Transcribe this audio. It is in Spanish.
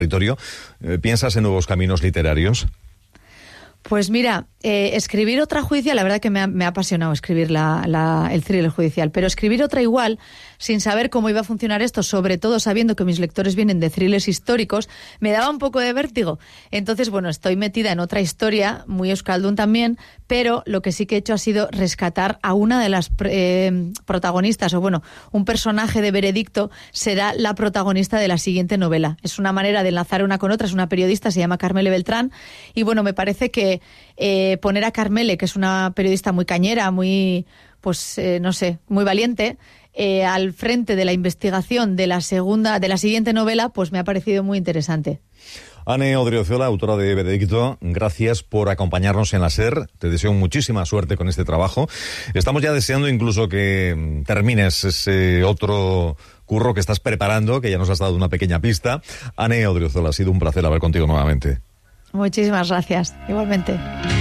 territorio. ¿Piensas en nuevos caminos literarios? Pues mira, escribir otra judicial, la verdad que me ha apasionado escribir el thriller judicial, pero escribir otra igual, sin saber cómo iba a funcionar esto, sobre todo sabiendo que mis lectores vienen de thrillers históricos, me daba un poco de vértigo. Entonces, bueno, estoy metida en otra historia, muy euskaldun también, pero lo que sí que he hecho ha sido rescatar a una de las protagonistas, o bueno, un personaje de veredicto será la protagonista de la siguiente novela. Es una manera de enlazar una con otra, es una periodista, se llama Carmele Beltrán, y bueno, me parece que poner a Carmele, que es una periodista muy cañera, muy, pues no sé, muy valiente, al frente de la investigación de la siguiente novela, pues me ha parecido muy interesante. Ane Odriozola, autora de Veredicto, gracias por acompañarnos en la SER. Te deseo muchísima suerte con este trabajo. Estamos ya deseando incluso que termines ese otro curro que estás preparando, que ya nos has dado una pequeña pista. Ane Odriozola, ha sido un placer hablar contigo nuevamente. Muchísimas gracias, igualmente.